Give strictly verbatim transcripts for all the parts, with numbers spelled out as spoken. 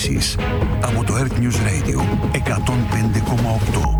ειδήσεις από το Earth News Radio εκατόν πέντε κόμμα οκτώ.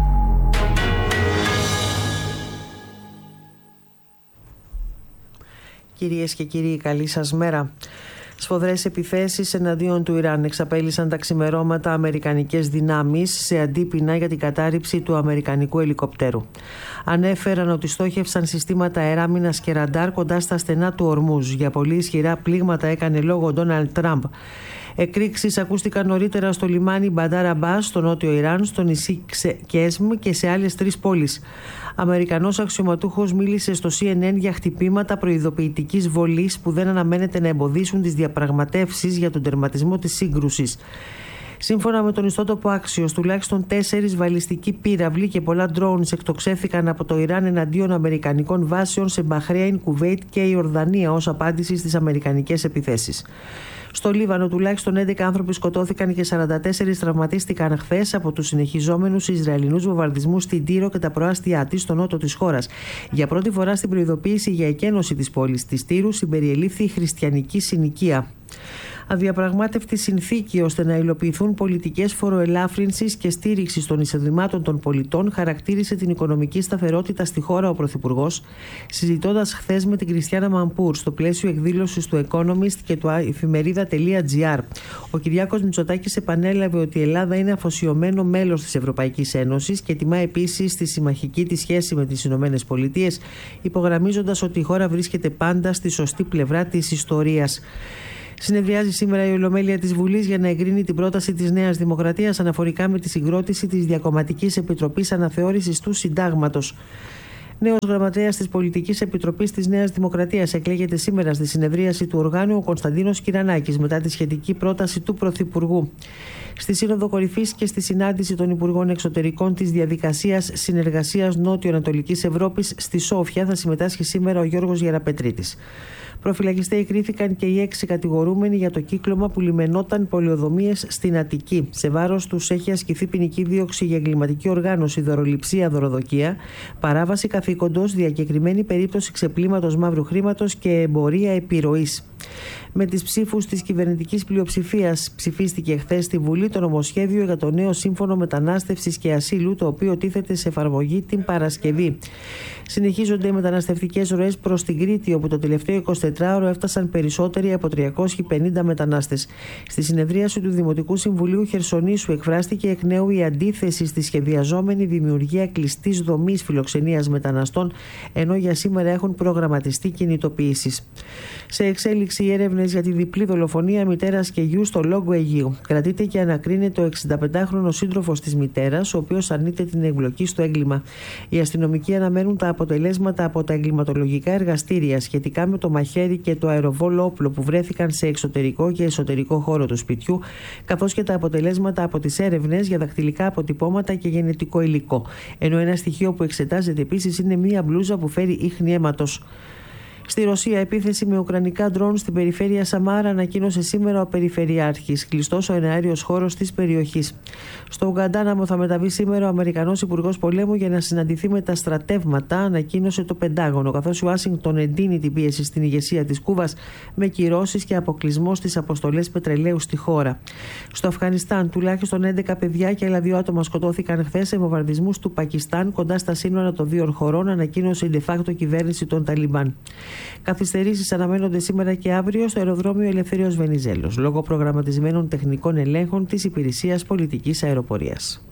Κυρίες και κύριοι, καλή σας μέρα. Σφοδρές επιθέσεις εναντίον του Ιράν εξαπέλυσαν τα ξημερώματα αμερικανικές δυνάμεις σε αντίπεινα για την κατάρριψη του αμερικανικού ελικοπτέρου. Ανέφεραν ότι στόχευσαν συστήματα αεράμινας και ραντάρ κοντά στα στενά του Ορμούζ. Για πολύ ισχυρά πλήγματα έκανε λόγο ο Ντόναλντ Τραμπ. Εκρήξεις ακούστηκαν νωρίτερα στο λιμάνι Μπαντάρ Αμπάς, στο νότιο Ιράν, στο νησί Κέσμ και σε άλλες τρεις πόλεις. Αμερικανός αξιωματούχος μίλησε στο σι εν εν για χτυπήματα προειδοποιητικής βολής που δεν αναμένεται να εμποδίσουν τις διαπραγματεύσεις για τον τερματισμό της σύγκρουσης. Σύμφωνα με τον ιστότοπο Axios, τουλάχιστον τέσσερις βαλιστικοί πύραυλοι και πολλά drones εκτοξεύθηκαν από το Ιράν εναντίον αμερικανικών βάσεων σε Μπαχρέιν, Κουβέιτ και Ιορδανία ως απάντηση στις αμερικανικές επιθέσεις. Στο Λίβανο, τουλάχιστον έντεκα άνθρωποι σκοτώθηκαν και σαράντα τέσσερις τραυματίστηκαν χθες από τους συνεχιζόμενους Ισραηλινούς βομβαρδισμούς στην Τύρο και τα προάστια της στο νότο της χώρας. Για πρώτη φορά στην προειδοποίηση για εκένωση της πόλης της Τύρου συμπεριελήφθη η χριστιανική συνοικία. Αδιαπραγμάτευτη συνθήκη ώστε να υλοποιηθούν πολιτικές φοροελάφρυνσης και στήριξης των εισοδημάτων των πολιτών χαρακτήρισε την οικονομική σταθερότητα στη χώρα ο Πρωθυπουργός, συζητώντας χθες με την Κριστιάνα Μαμπούρ στο πλαίσιο εκδήλωσης του Economist και του εφημερίδα.gr. Ο Κυριάκος Μητσοτάκης επανέλαβε ότι η Ελλάδα είναι αφοσιωμένο μέλος της Ευρωπαϊκής Ένωσης και τιμά επίσης τη συμμαχική της σχέση με τις Ηνωμένες Πολιτείες, υπογραμμίζοντας ότι η χώρα βρίσκεται πάντα στη σωστή πλευρά της ιστορίας. Συνεδριάζει σήμερα η Ολομέλεια της Βουλής για να εγκρίνει την πρόταση της Νέας Δημοκρατίας αναφορικά με τη συγκρότηση της Διακομματικής Επιτροπής Αναθεώρησης του Συντάγματος. Νέος γραμματέας της Πολιτικής Επιτροπής της Νέας Δημοκρατίας εκλέγεται σήμερα στη συνεδρίαση του οργάνου ο Κωνσταντίνος Κυρανάκης μετά τη σχετική πρόταση του Πρωθυπουργού. Στη Σύνοδο Κορυφής και στη συνάντηση των Υπουργών Εξωτερικών της Διαδικασίας Συνεργασίας Νότιο-Ανατολικής Ευρώπης στη Σόφια θα συμμετάσχει σήμερα ο Γιώργος Γεραπετρίτης. Προφυλακιστέοι κρίθηκαν και οι έξι κατηγορούμενοι για το κύκλωμα που λιμενόταν πολεοδομίες στην Αττική. Σε βάρος τους έχει ασκηθεί ποινική δίωξη για εγκληματική οργάνωση, δωροληψία, δωροδοκία, παράβαση καθήκοντος, διακεκριμένη περίπτωση ξεπλήματος μαύρου χρήματος και εμπορία επιρροής. Με τις ψήφους της κυβερνητικής πλειοψηφίας ψηφίστηκε χθες στη Βουλή το νομοσχέδιο για το νέο Σύμφωνο Μετανάστευσης και Ασύλου, το οποίο τίθεται σε εφαρμογή την Παρασκευή. Συνεχίζονται οι μεταναστευτικές ροές προς την Κρήτη, όπου το τελευταίο εικοσιτετράωρο έφτασαν περισσότεροι από τριακόσιοι πενήντα μετανάστες. Στη συνεδρίαση του Δημοτικού Συμβουλίου Χερσονήσου εκφράστηκε εκ νέου η αντίθεση στη σχεδιαζόμενη δημιουργία κλειστής δομής φιλοξενίας μεταναστών, ενώ για σήμερα έχουν προγραμματιστεί κινητοποιήσεις. Σε εξέλιξη οι έρευνες για τη διπλή δολοφονία μητέρας και γιου στο Λόγκο Αιγείου. Κρατείται και ανακρίνεται ο εξηνταπεντάχρονος σύντροφος της μητέρας, ο οποίος αρνείται την εμπλοκή στο έγκλημα. Οι αστυνομικοί αναμένουν τα αποτελέσματα από τα εγκληματολογικά εργαστήρια σχετικά με το μαχαίρι και το αεροβόλο όπλο που βρέθηκαν σε εξωτερικό και εσωτερικό χώρο του σπιτιού, καθώς και τα αποτελέσματα από τις έρευνες για δακτυλικά αποτυπώματα και γενετικό υλικό. Ενώ ένα στοιχείο που εξετάζεται επίσης είναι μία μπλούζα που φέρει ίχνη αίματος. Στη Ρωσία, επίθεση με ουκρανικά ντρόουν στην περιφέρεια Σαμάρα, ανακοίνωσε σήμερα ο Περιφερειάρχης. Κλειστός ο εναέριος χώρος της περιοχής. Στο Ουγκαντάναμο θα μεταβεί σήμερα ο Αμερικανός Υπουργός Πολέμου για να συναντηθεί με τα στρατεύματα, ανακοίνωσε το Πεντάγωνο, καθώς η Ουάσιγκτον εντείνει την πίεση στην ηγεσία της Κούβας με κυρώσεις και αποκλεισμό στις αποστολές πετρελαίου στη χώρα. Στο Αφγανιστάν, τουλάχιστον έντεκα παιδιά και άλλα δύο άτομα σκοτώθηκαν χθες σε βομβαρδισμούς του Πακιστάν κοντά στα σύνορα των δύο χωρών, ανακοίνωσε η de facto κυβέρνηση των Ταλιμπάν. Καθυστερήσεις αναμένονται σήμερα και αύριο στο αεροδρόμιο Ελευθέριος Βενιζέλος, λόγω προγραμματισμένων τεχνικών ελέγχων της Υπηρεσίας Πολιτικής Αεροπορίας.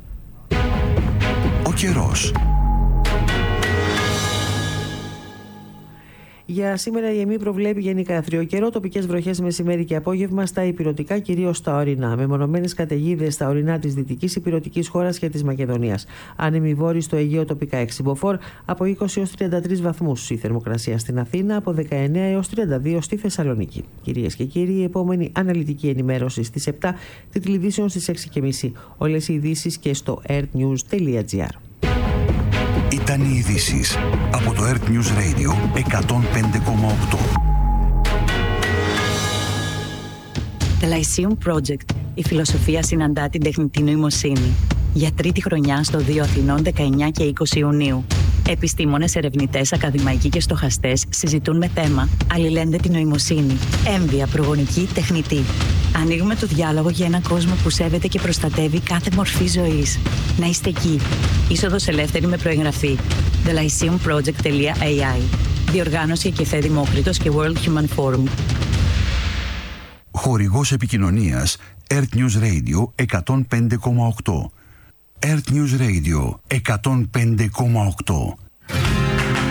Ο καιρός. Για σήμερα η ΕΜΗ προβλέπει γενικά άθριο καιρό, τοπικές βροχές μεσημέρι και απόγευμα στα ηπειρωτικά, κυρίως στα ορεινά. Μεμονωμένες καταιγίδες στα ορεινά της δυτικής ηπειρωτικής χώρας και της Μακεδονίας. Άνεμοι βόρειοι στο Αιγαίο τοπικά έξι μποφόρ, από είκοσι έως τριάντα τρεις βαθμούς. Η θερμοκρασία στην Αθήνα από δεκαεννέα έως τριάντα δύο στη Θεσσαλονίκη. Κυρίες και κύριοι, η επόμενη αναλυτική ενημέρωση στις επτά, τη τηλεβίσιον στις έξι και μισή. Όλες οι ειδήσεις και στο earthnews.gr. Ήταν οι ειδήσεις από το Earth News Radio εκατόν πέντε κόμμα οκτώ. The Lyceum Project. Η φιλοσοφία συναντά την τεχνητή νοημοσύνη. Για τρίτη χρονιά στο δύο Αθηνών δεκαεννέα και είκοσι Ιουνίου. Επιστήμονες, ερευνητές, ακαδημαϊκοί και στοχαστές συζητούν με θέμα αλληλένδετη νοημοσύνη, έμβια, προγονική, τεχνητή. Ανοίγουμε το διάλογο για έναν κόσμο που σέβεται και προστατεύει κάθε μορφή ζωής. Να είστε εκεί. Είσοδος ελεύθερη με προεγγραφή. the lyceum project τελεία έι άι. Διοργάνωση Εκεφέ Δημόκριτος και World Human Forum. Χορηγός επικοινωνίας Earth News Radio εκατόν πέντε κόμμα οκτώ. Earth News Radio εκατόν πέντε κόμμα οκτώ.